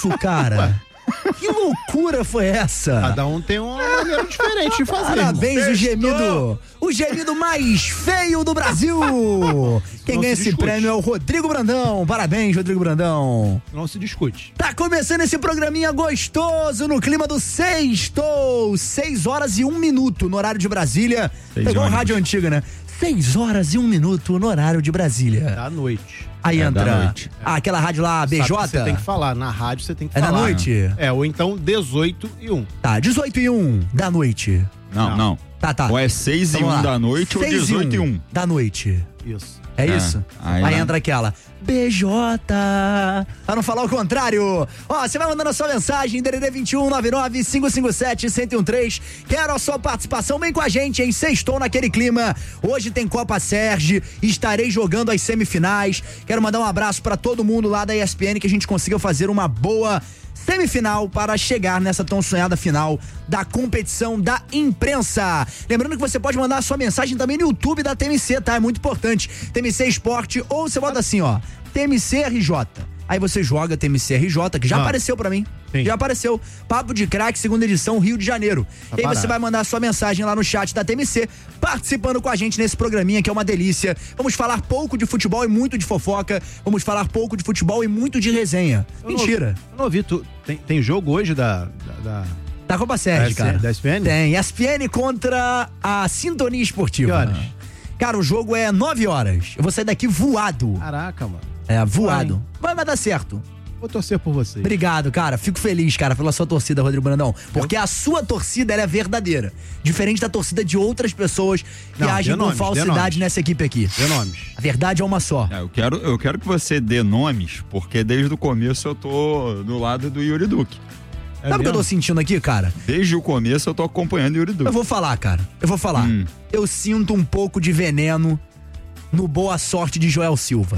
isso, cara? Que loucura foi essa? Cada um tem uma maneira diferente de fazer. Parabéns, o gemido mais feio do Brasil. Quem ganha esse prêmio é o Rodrigo Brandão. Parabéns, Rodrigo Brandão. Não se discute. Tá começando esse programinha gostoso no clima do sextou. 6h01 no horário de Brasília. Pegou um rádio antiga, né? 6h01 no horário de Brasília. Da noite. Aí entra aquela rádio lá, BJ. Você tem que falar, na rádio você tem que falar. É da noite? Ou então 18h01. Tá, 18h01 da noite. Não. Tá. Ou é 6h01 da noite ou 18h01 da noite. Isso. É isso? Aí entra aquela BJ, pra não falar o contrário. Ó, você vai mandando a sua mensagem, DDD 21 99 557 1013. Quero a sua participação, vem com a gente, hein? Sextou naquele clima. Hoje tem Copa Sérgio, estarei jogando as semifinais. Quero mandar um abraço pra todo mundo lá da ESPN, que a gente consiga fazer uma boa semifinal para chegar nessa tão sonhada final da competição da imprensa. Lembrando que você pode mandar a sua mensagem também no YouTube da TMC, tá? É muito importante. TMC Esporte, ou você bota assim, ó, TMC RJ. Aí você joga TMC RJ, que já apareceu pra mim. Sim. Já apareceu. Papo de Craque, segunda edição, Rio de Janeiro. E aí você vai mandar a sua mensagem lá no chat da TMC, participando com a gente nesse programinha, que é uma delícia. Vamos falar pouco de futebol e muito de fofoca. Vamos falar pouco de futebol e muito de resenha. Mentira. Eu não ouvi. Tem jogo hoje da Copa Sérgio, cara. Da ESPN? Tem. ESPN contra a Sintonia Esportiva. Que horas? Cara, o jogo é 9h. Eu vou sair daqui voado. Caraca, mano. É, voado. Vai dar certo. Vou torcer por você. Obrigado, cara. Fico feliz, cara, pela sua torcida, Rodrigo Brandão. Porque a sua torcida, ela é verdadeira. Diferente da torcida de outras pessoas que agem com falsidade nessa equipe aqui. Dê nomes. A verdade é uma só. Eu quero que você dê nomes, porque desde o começo eu tô do lado do Yuri Duque. Sabe o que eu tô sentindo aqui, cara? Desde o começo eu tô acompanhando o Yuri Duque. Eu vou falar, cara. Eu sinto um pouco de veneno no Boa Sorte de Joel Silva.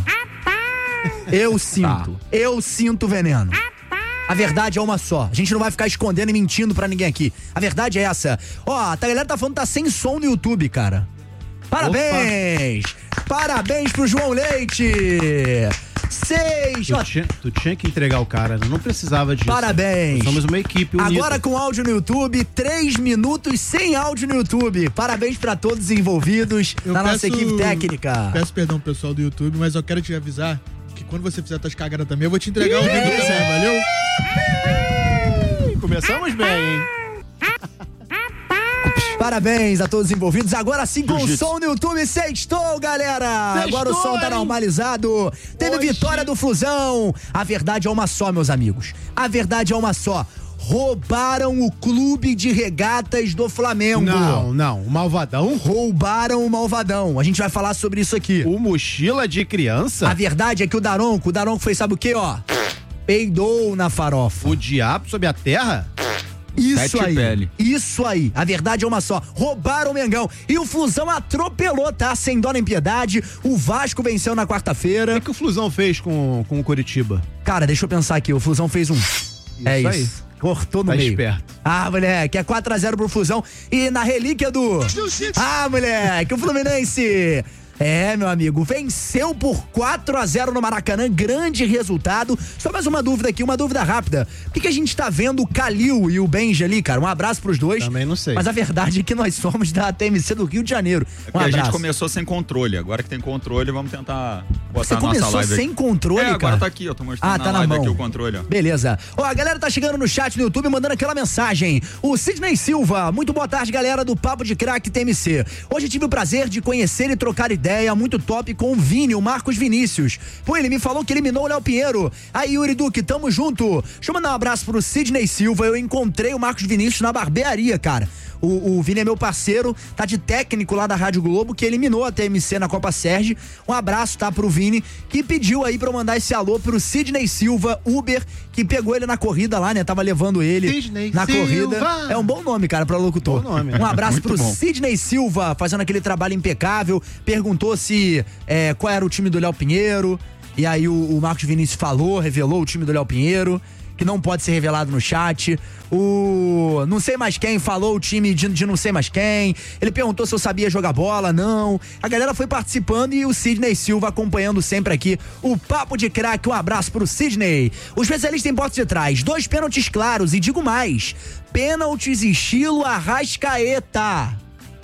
Eu sinto veneno. A verdade é uma só. A gente não vai ficar escondendo e mentindo pra ninguém aqui. A verdade é essa. Ó, a galera tá falando que tá sem som no YouTube, cara. Parabéns! Opa. Parabéns pro João Leite! Tu tinha que entregar o cara, não precisava disso. Parabéns. Nós somos uma equipe unida. Agora com áudio no YouTube, 3 minutos sem áudio no YouTube. Parabéns pra todos os envolvidos nossa equipe técnica. Peço perdão pro pessoal do YouTube, mas eu quero te avisar que quando você fizer tuas cagadas também, eu vou te entregar o vídeo também, valeu? Começamos bem, hein? Parabéns a todos os envolvidos. Agora sim com o som no YouTube. Sextou, galera! Agora o som tá normalizado. Teve vitória do Flusão. A verdade é uma só, meus amigos. A verdade é uma só. Roubaram o clube de regatas do Flamengo. Não, o Malvadão. Roubaram o Malvadão. A gente vai falar sobre isso aqui. O mochila de criança? A verdade é que o Daronco fez, sabe o quê, ó? Peidou na farofa. O diabo sob a terra? Isso aí. A verdade é uma só. Roubaram o Mengão. E o Flusão atropelou, tá? Sem dó nem piedade. O Vasco venceu na quarta-feira. O que o Flusão fez com o Coritiba? Cara, deixa eu pensar aqui. O Flusão fez um. Isso aí. Cortou no meio. Esperto. Ah, moleque, é 4x0 pro Flusão. E na relíquia do... Ah, moleque, o Fluminense... É, meu amigo, venceu por 4x0 no Maracanã, grande resultado. Só mais uma dúvida aqui, uma dúvida rápida. Por que a gente tá vendo o Calil e o Benji ali, cara? Um abraço pros dois. Também não sei. Mas a verdade é que nós somos da TMC do Rio de Janeiro. A gente começou sem controle, agora que tem controle, vamos tentar botar a nossa live. Você começou sem controle, cara? Agora tá aqui, eu tô mostrando na live aqui o controle, ó. Beleza. Ó, a galera tá chegando no chat no YouTube, mandando aquela mensagem. O Sidney Silva, muito boa tarde, galera do Papo de Craque TMC. Hoje tive o prazer de conhecer e trocar ideia muito top com o Vini, o Marcos Vinícius. Pô, ele me falou que eliminou o Léo Pinheiro. Aí, Yuri Duque, tamo junto. Deixa eu mandar um abraço pro Sidney Silva. Eu encontrei o Marcos Vinícius na barbearia, cara. O Vini é meu parceiro, tá de técnico lá da Rádio Globo, que eliminou a TMC na Copa Sérgio. Um abraço, tá, pro Vini, que pediu aí pra eu mandar esse alô pro Sidney Silva, Uber, que pegou ele na corrida lá, né? Tava levando ele Sidney na Silva. corrida. É um bom nome, cara, pra locutor. Bom nome, um abraço pro bom. Sidney Silva, fazendo aquele trabalho impecável. Perguntou se qual era o time do Léo Pinheiro. E aí o Marcos Vinícius revelou o time do Léo Pinheiro, que não pode ser revelado no chat. O não sei mais quem falou o time de não sei mais quem. Ele perguntou se eu sabia jogar bola, não. A galera foi participando e o Sidney Silva acompanhando sempre aqui o Papo de Craque. Um abraço pro Sidney. O especialista em porta de trás, 2 pênaltis claros e digo mais, pênaltis estilo Arrascaeta.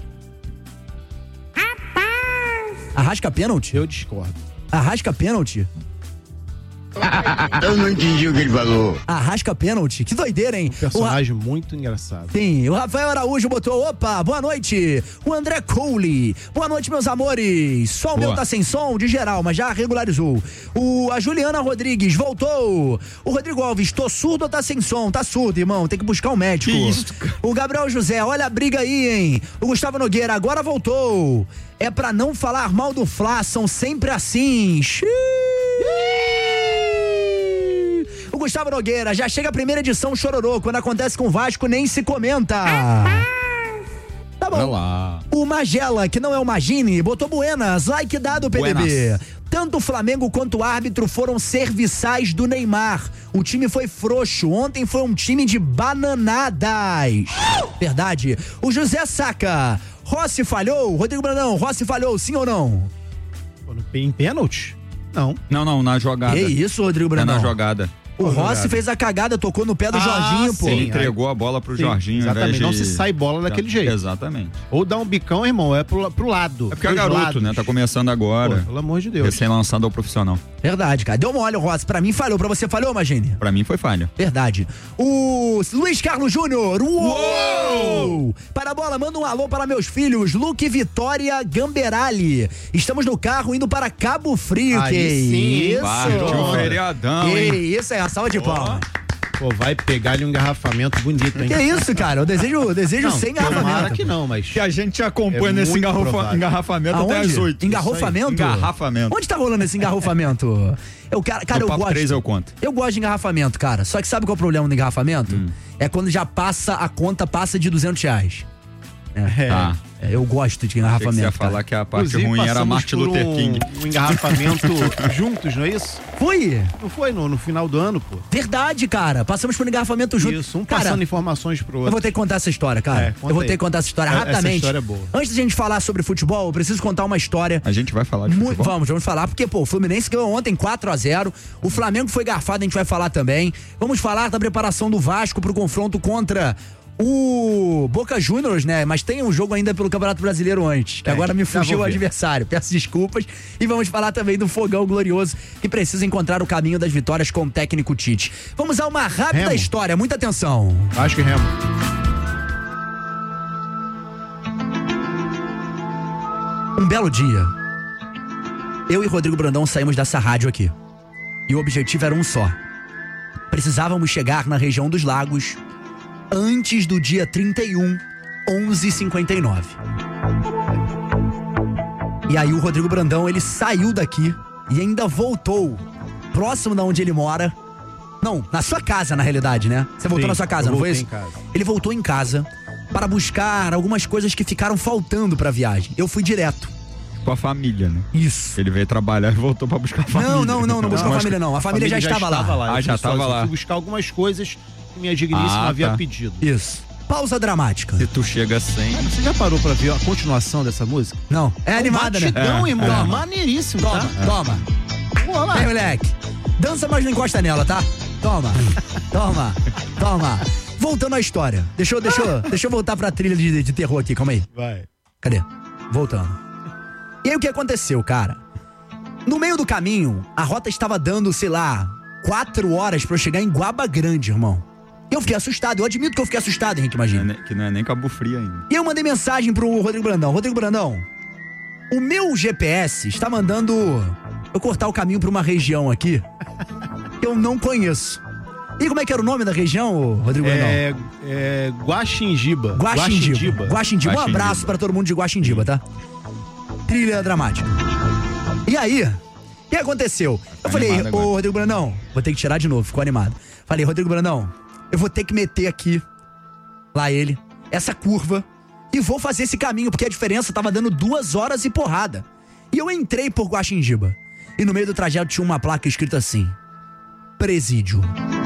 Arrasca pênalti? Eu discordo. Arrasca pênalti? Eu não entendi o que ele falou. Arrasca pênalti? Que doideira, hein? Personagem muito engraçado. Sim, o Rafael Araújo botou, opa, boa noite. O André Cole, boa noite, meus amores. Só o meu tá sem som, de geral, mas já regularizou. A Juliana Rodrigues voltou. O Rodrigo Alves, tô surdo ou tá sem som? Tá surdo, irmão, tem que buscar um médico. Que isso, cara? O Gabriel José, olha a briga aí, hein? O Gustavo Nogueira, agora voltou. É pra não falar mal do Fla, são sempre assim. O Gustavo Nogueira, já chega a primeira edição Chororô, quando acontece com o Vasco nem se comenta. Tá bom. Lá. O Magela, que não é o Magini, botou buenas, like dado PDB. Buenas. Tanto o Flamengo quanto o árbitro foram serviçais do Neymar. O time foi frouxo, ontem foi um time de bananadas. Verdade. O José Saca, Rossi falhou? Rodrigo Brandão, Rossi falhou, sim ou não? Em pênalti? Não. Não, na jogada. Que isso, Rodrigo Brandão? É na jogada. O Rossi fez a cagada, tocou no pé do Jorginho, pô. Ele entregou a bola pro Jorginho. Exatamente, não se sai bola daquele jeito. Exatamente. Ou dá um bicão, irmão, é pro lado. É porque é garoto, né? Tá começando agora. Pô, pelo amor de Deus. Recém-lançado ao profissional. Verdade, cara. Deu mole o Rossi. Pra mim falhou. Pra você falhou, Magini? Pra mim foi falha. Verdade. O Luiz Carlos Júnior. Uou! Para a bola, manda um alô para meus filhos, Luke e Vitória Gamberali. Estamos no carro indo para Cabo Frio. Aí que sim, isso? Partiu o feriadão, Que hein? isso, é a salva de palmas. Pô, vai pegar-lhe um engarrafamento bonito, hein? Que isso, cara? Eu desejo Não, sem tomara engarrafamento. que não, mas... Que a gente acompanha É nesse muito provável. engarrafamento até Aonde? às 8. Engarrafamento? Engarrafamento. Onde tá rolando esse engarrafamento? Cara, No eu papo gosto. 3 eu conto. Eu gosto de engarrafamento, cara. Só que sabe qual é o problema do engarrafamento? É quando já passa, a conta passa de R$200. Tá. Eu gosto de Achei que engarrafamento, você ia cara. falar que a parte Inclusive, ruim era passamos Martin por Luther King. um engarrafamento juntos, não é isso? Foi? Não foi no final do ano, pô? Verdade, cara. Passamos por engarrafamento junto. Isso, um cara, passando informações pro eu outro. vou ter que contar essa história, cara. Conta Eu vou aí. ter que contar essa história Essa rapidamente. história é boa. Antes de a gente falar sobre futebol, eu preciso contar uma história. A gente vai falar de futebol? Vamos falar, porque, pô, o Fluminense ganhou ontem 4-0. O Flamengo foi garfado, a gente vai falar também. Vamos falar da preparação do Vasco pro confronto contra o Boca Juniors, né? Mas tem um jogo ainda pelo Campeonato Brasileiro antes, que agora me fugiu o adversário. Peço desculpas. E vamos falar também do Fogão Glorioso, que precisa encontrar o caminho das vitórias com o técnico Tite. Vamos a uma rápida Remo. história, muita atenção. Acho que Remo. Um belo dia, eu e Rodrigo Brandão saímos dessa rádio aqui. E o objetivo era um só. Precisávamos chegar na região dos lagos antes do dia 31, 11h59. E aí o Rodrigo Brandão, ele saiu daqui e ainda voltou próximo da onde ele mora. Não, na sua casa, na realidade, né? Você voltou Sim, na sua casa, eu não foi voltei isso? em casa. Ele voltou em casa para buscar algumas coisas que ficaram faltando pra viagem. Eu fui direto. Com a família, né? Isso. Ele veio trabalhar e voltou pra buscar a família. Não buscou a família não. A família já estava lá. Ah, já Eu fui tava só lá. fui buscar algumas coisas que minha digníssima havia tá. pedido. Isso. Pausa dramática. Se tu chega sem... Você já parou pra ver a continuação dessa música? Não, é animada, né? Batidão, irmão. Toma. Maneiríssimo, Toma, tá? toma. Vamos lá. Vem, moleque. Dança, mas não encosta nela, tá? Toma, toma. Voltando à história. Deixa eu voltar pra trilha de terror aqui, calma aí. Vai. Cadê? Voltando. E aí o que aconteceu, cara? No meio do caminho, a rota estava dando, sei lá, 4 horas pra eu chegar em Guaba Grande, irmão. E eu fiquei assustado, eu admito que eu fiquei assustado, Henrique, imagina. Que não é nem Cabo Frio ainda. E eu mandei mensagem pro Rodrigo Brandão. Rodrigo Brandão, o meu GPS está mandando eu cortar o caminho pra uma região aqui que eu não conheço. E como é que era o nome da região, Rodrigo Brandão? É Guaxindiba. Guaxindiba. Um abraço pra todo mundo de Guaxindiba, tá? Trilha dramática. E aí, o que aconteceu? Eu falei, animado agora. ô Rodrigo Brandão, vou ter que tirar de novo, ficou animado. Falei, Rodrigo Brandão, eu vou ter que meter aqui, lá ele, essa curva, e vou fazer esse caminho, porque a diferença tava dando 2 horas e porrada. E eu entrei por Guaxindiba. E no meio do trajeto tinha uma placa escrita assim: Presídio.